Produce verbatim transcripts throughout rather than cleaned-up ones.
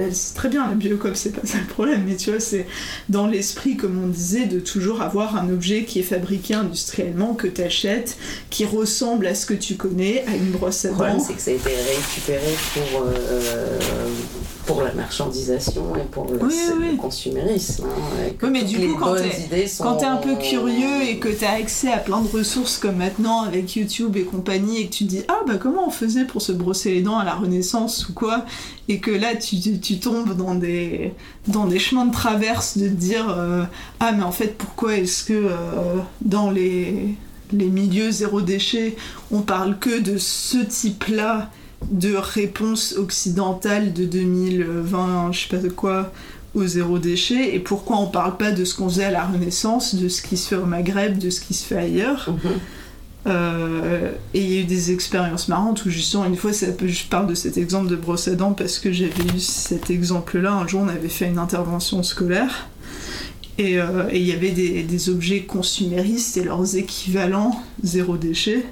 c'est très bien la biocoop, c'est pas ça le problème, mais tu vois, c'est dans l'esprit, comme on disait, de toujours avoir un objet qui est fabriqué industriellement, que t'achètes, qui ressemble à ce que tu connais, à une brosse à dents. Le problème, c'est que ça a été récupéré pour, euh, pour la marchandisation et pour le, oui, oui. le consumérisme. Hein, oui, mais du coup, quand t'es, sont... quand t'es un peu curieux et que t'as accès à plein de ressources comme maintenant avec YouTube et compagnie, et que tu dis « Ah, bah comment on faisait pour se brosser les dents à la Renaissance ou quoi ?» et que là, tu, tu, tu tombes dans des, dans des chemins de traverse de te dire euh, « Ah, mais en fait, pourquoi est-ce que euh, dans les... » les milieux zéro déchet, on parle que de ce type-là de réponse occidentale de deux mille vingt, je sais pas de quoi, au zéro déchet, et pourquoi on parle pas de ce qu'on faisait à la Renaissance, de ce qui se fait au Maghreb, de ce qui se fait ailleurs. Mmh. Euh, et il y a eu des expériences marrantes où justement, une fois, ça, je parle de cet exemple de brosse à dents parce que j'avais eu cet exemple-là. Un jour, on avait fait une intervention scolaire. Et il euh, y avait des, des objets consuméristes et leurs équivalents zéro déchet.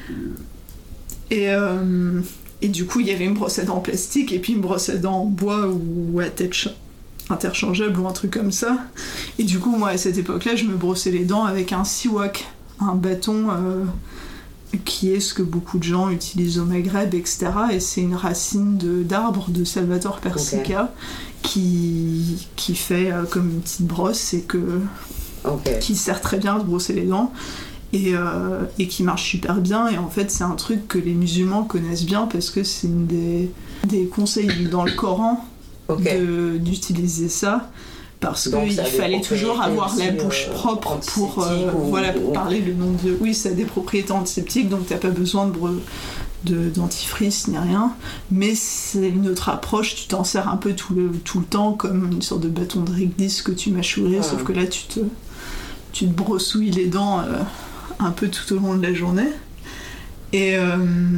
Et, euh, et du coup, il y avait une brosse à dents en plastique et puis une brosse à dents en bois ou à tête ch- interchangeable ou un truc comme ça. Et du coup, moi, à cette époque-là, je me brossais les dents avec un siwak, un bâton euh, qui est ce que beaucoup de gens utilisent au Maghreb, et cetera. Et c'est une racine de, d'arbre de Salvatore Persica. Okay. Qui, qui fait euh, comme une petite brosse et que, okay. qui sert très bien à se brosser les dents et, euh, et qui marche super bien. Et en fait, c'est un truc que les musulmans connaissent bien parce que c'est une des, des conseils dans le Coran okay. de, d'utiliser ça. Parce qu'il fallait toujours avoir la bouche euh, propre pour, euh, ou, voilà, pour ou... parler le nom de Dieu. Oui, ça a des propriétés antiseptiques, donc t'as pas besoin de... Bre- De, dentifrice ni rien, mais c'est une autre approche, tu t'en sers un peu tout le, tout le temps comme une sorte de bâton de réglisse que tu mâchouillerais, ouais. Sauf que là tu te, tu te brossouilles les dents euh, un peu tout au long de la journée. Et, euh,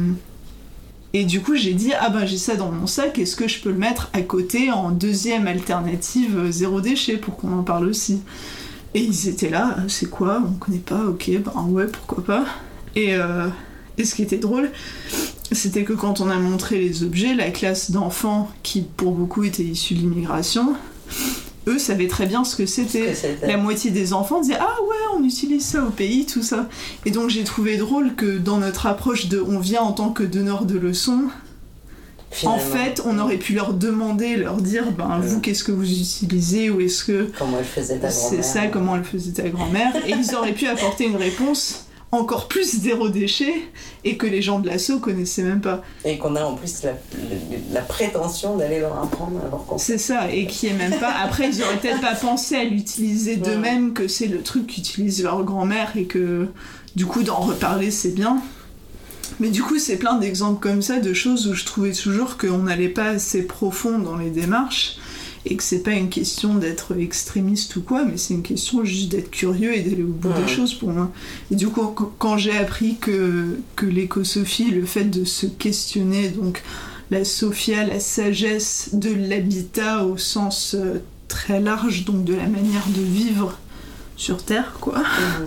et du coup j'ai dit, ah ben j'ai ça dans mon sac, est-ce que je peux le mettre à côté en deuxième alternative euh, zéro déchet pour qu'on en parle aussi. Et ils étaient là, c'est quoi, on connaît pas, ok, ben ouais, pourquoi pas. Et... Euh, Et ce qui était drôle, c'était que quand on a montré les objets, la classe d'enfants, qui pour beaucoup étaient issus de l'immigration, eux savaient très bien ce que c'était. Ce que c'était. La moitié des enfants disaient « Ah ouais, on utilise ça au pays, tout ça ». Et donc j'ai trouvé drôle que dans notre approche de « on vient en tant que donneur de leçons », finalement, en fait, on aurait pu leur demander, leur dire « ben, vous, qu'est-ce que vous utilisez ?» ou est-ce que... Comment elle faisait ta grand-mère. C'est ça, comment elle faisait ta grand-mère. Et ils auraient pu apporter une réponse encore plus zéro déchet et que les gens de l'asso connaissaient même pas. Et qu'on a en plus la, la, la prétention d'aller leur apprendre alors qu'on... C'est ça, et qui est même pas... Après, ils auraient peut-être pas pensé à l'utiliser d'eux-mêmes, ouais. Que c'est le truc qu'utilise leur grand-mère et que du coup d'en reparler c'est bien. Mais du coup c'est plein d'exemples comme ça de choses où je trouvais toujours qu'on n'allait pas assez profond dans les démarches et que c'est pas une question d'être extrémiste ou quoi, mais c'est une question juste d'être curieux et d'aller au bout ouais. des choses pour moi. Et du coup, quand j'ai appris que, que l'écosophie, le fait de se questionner, donc la sophia, la sagesse de l'habitat au sens euh, très large, donc de la manière de vivre sur Terre, quoi, mmh.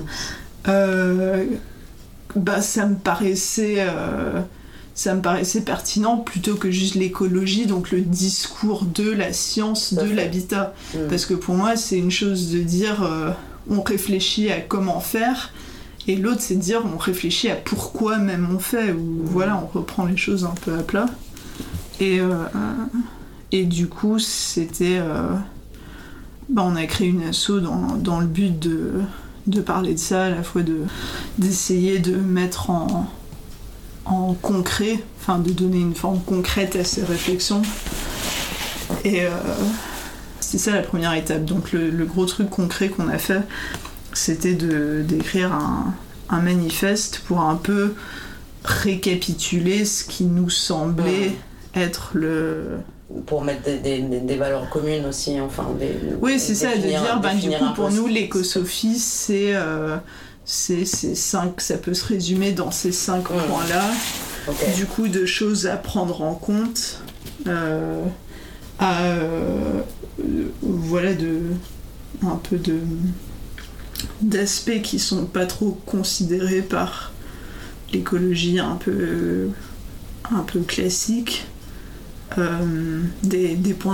euh, bah ça me paraissait... Euh, ça me paraissait pertinent plutôt que juste l'écologie, donc le discours de la science de l'habitat. Mmh. Parce que pour moi, c'est une chose de dire euh, on réfléchit à comment faire, et l'autre, c'est de dire on réfléchit à pourquoi même on fait, ou mmh. voilà, on reprend les choses un peu à plat. Et, euh, et du coup, c'était... Euh, bah, on a créé une asso dans, dans le but de, de parler de ça, à la fois de, d'essayer de mettre en... en concret, enfin de donner une forme concrète à ces réflexions. Et euh, c'est ça la première étape. Donc le, le gros truc concret qu'on a fait, c'était de, d'écrire un, un manifeste pour un peu récapituler ce qui nous semblait mmh. être le... Pour mettre des, des, des valeurs communes aussi, enfin... Des, oui, c'est ça, de dire, ben, du coup, pour nous, l'écosophie, c'est... Euh, C'est, c'est cinq, ça peut se résumer dans ces cinq mmh. points-là. Okay. Du coup, de choses à prendre en compte, euh, à euh, voilà, de un peu de d'aspects qui sont pas trop considérés par l'écologie un peu un peu classique, euh, des, des points